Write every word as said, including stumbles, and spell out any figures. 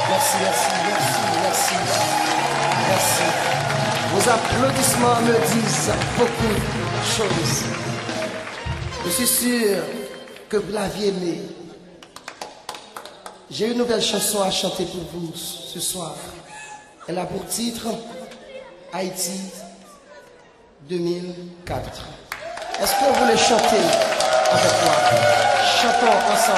Merci, merci, merci, merci. Merci. Vos applaudissements me disent beaucoup de choses. Je suis sûr que vous l'aviez aimé. J'ai une nouvelle chanson à chanter pour vous ce soir. Elle a pour titre Haïti deux mille quatre. Est-ce que vous voulez chanter avec moi? Chantons ensemble.